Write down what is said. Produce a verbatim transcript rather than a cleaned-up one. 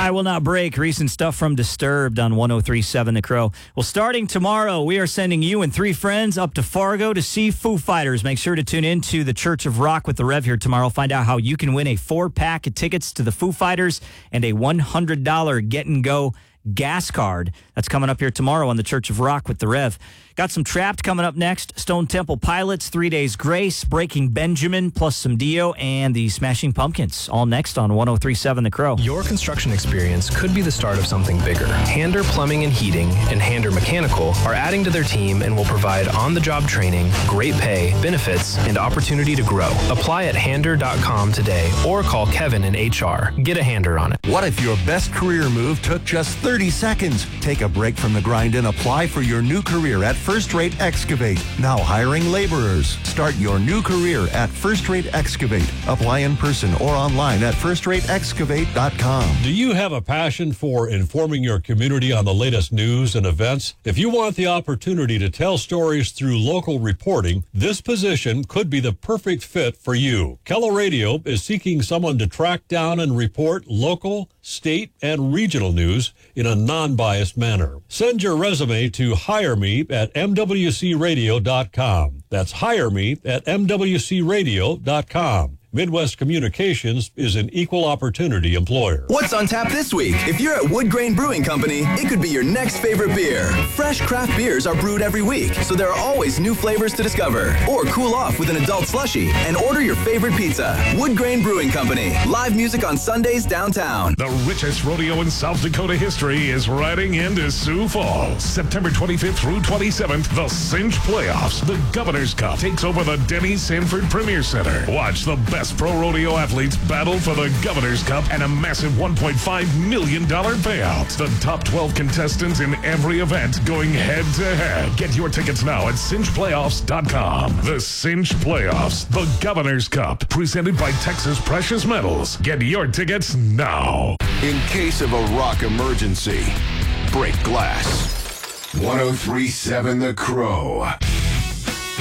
I Will Not Break. Recent stuff from Disturbed on one oh three point seven The Crow. Well, starting tomorrow, we are sending you and three friends up to Fargo to see Foo Fighters. Make sure to tune in to the Church of Rock with the Rev here tomorrow. Find out how you can win a four-pack of tickets to the Foo Fighters and a one hundred dollars get-and-go gas card. That's coming up here tomorrow on the Church of Rock with the Rev. Got some Trapped coming up next. Stone Temple Pilots, Three Days Grace, Breaking Benjamin, plus some Dio, and the Smashing Pumpkins. All next on one oh three point seven The Crow. Your construction experience could be the start of something bigger. Hander Plumbing and Heating and Hander Mechanical are adding to their team and will provide on-the-job training, great pay, benefits, and opportunity to grow. Apply at hander dot com today or call Kevin in H R. Get a hander on it. What if your best career move took just thirty seconds? Take a break from the grind and apply for your new career at First Rate Excavate. Now hiring laborers. Start your new career at First Rate Excavate. Apply in person or online at first rate excavate dot com. Do you have a passion for informing your community on the latest news and events? If you want the opportunity to tell stories through local reporting, this position could be the perfect fit for you. Keller Radio is seeking someone to track down and report local, state, and regional news in a non-biased manner. Send your resume to hire me at m w c radio dot com. That's hire me at m w c radio dot com. Midwest Communications is an equal opportunity employer. What's on tap this week? If you're at Wood Grain Brewing Company, it could be your next favorite beer. Fresh craft beers are brewed every week, so there are always new flavors to discover. Or cool off with an adult slushie and order your favorite pizza. Wood Grain Brewing Company. Live music on Sundays downtown. The richest rodeo in South Dakota history is riding into Sioux Falls. September twenty-fifth through twenty-seventh, the Cinch Playoffs. The Governor's Cup takes over the Denny Sanford Premier Center. Watch the best pro rodeo athletes battle for the Governor's Cup and a massive one point five million dollars payout. The top twelve contestants in every event going head to head. Get your tickets now at cinch playoffs dot com. The Cinch Playoffs, the Governor's Cup, presented by Texas Precious Metals. Get your tickets now. In case of a rock emergency, break glass. one oh three point seven The Crow.